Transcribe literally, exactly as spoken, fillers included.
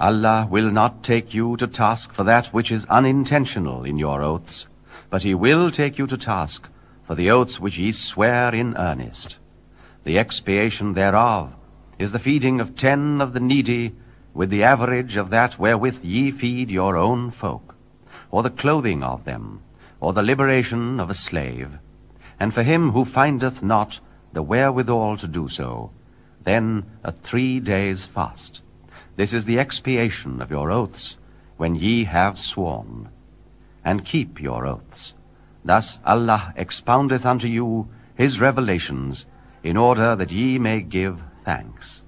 Allah will not take you to task for that which is unintentional in your oaths, but he will take you to task for the oaths which ye swear in earnest. The expiation thereof is the feeding of ten of the needy with the average of that wherewith ye feed your own folk, or the clothing of them, or the liberation of a slave. And for him who findeth not the wherewithal to do so, then a three days fast. This is the expiation of your oaths, when ye have sworn. And keep your oaths. Thus Allah expoundeth unto you his revelations, in order that ye may give thanks.